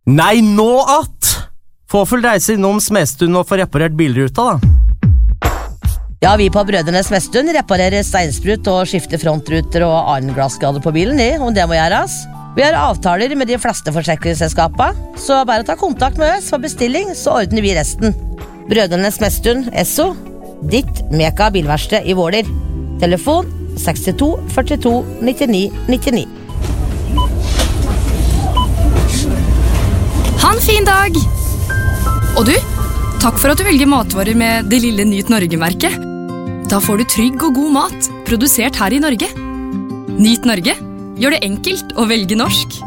Nei, nå at! Få full reise innom Smestund og få reparert bilruta, da. Ja, vi på Brødrene Smestund reparerer steinsprut og skifter frontruter og annen glassskader på bilen, om det må gjøres. Vi har avtaler med de fleste forsikringsselskapene, så bare ta kontakt med oss for bestilling, så ordner vi resten. Brødrene Smestund, Esso, ditt Meka bilverksted i Våler. Telefon 62 42 99 99. Ha en fin dag! Og du, takk for at du velger matvarer med det lille Nyt Norge-merket. Da får du trygg og god mat, produsert her i Norge. Nyt Norge, gjør det enkelt å velge norsk.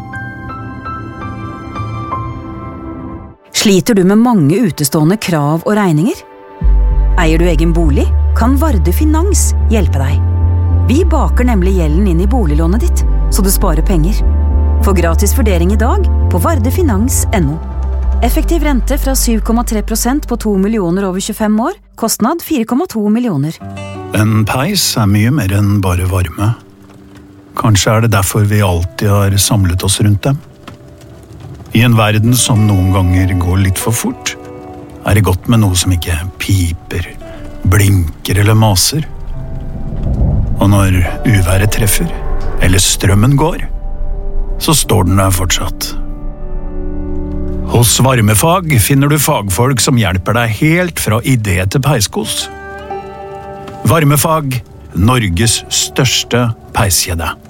Sliter du med mange utestående krav og regninger? Eier du egen bolig, kan Varde Finans hjelpe deg. Vi baker nemlig gjelden inn i boliglånet ditt, så du sparer penger. Få gratis vurdering i dag på vardefinans.no. Effektiv rente fra 7,3% på 2 millioner over 25 år, kostnad 4,2 millioner. En peis mye mer enn bare varme. Kanskje det derfor vi alltid har samlet oss rundt dem. I en verden som noen ganger går litt for fort, det godt med noe som ikke piper, blinker eller maser. Og når uværet treffer, eller strømmen går, så står den der fortsatt. Hos Varmefag finner du fagfolk som hjelper deg helt fra idé til peiskos. Varmefag, Norges største peiskjede.